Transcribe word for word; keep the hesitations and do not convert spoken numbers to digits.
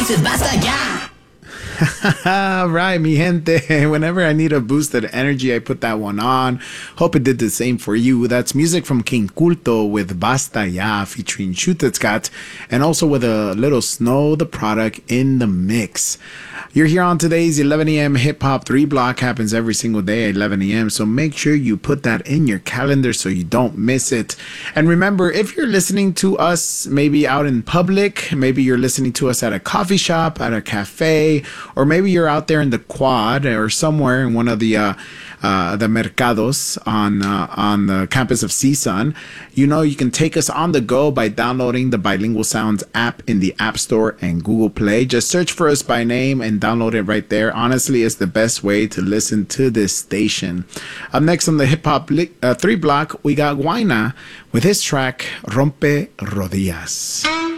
with Basta Ya. Right, mi gente. Whenever I need a boost of energy, I put that one on. Hope it did the same for you. That's music from King Culto with Basta Ya featuring Schutetzkat, and also with a little Snow the Product in the mix. You're here on today's eleven a.m. Hip Hop three block. Happens every single day at eleven a.m. So make sure you put that in your calendar so you don't miss it. And remember, if you're listening to us maybe out in public, maybe you're listening to us at a coffee shop, at a cafe, or maybe you're out there in the quad or somewhere in one of the uh, uh, the mercados on uh, on the campus of C S U N, you know you can take us on the go by downloading the Bilingual Sounds app in the App Store and Google Play. Just search for us by name and download it right there. Honestly, it's the best way to listen to this station. Up next on the Hip Hop uh, three block, we got Guayna with his track Rompe Rodillas.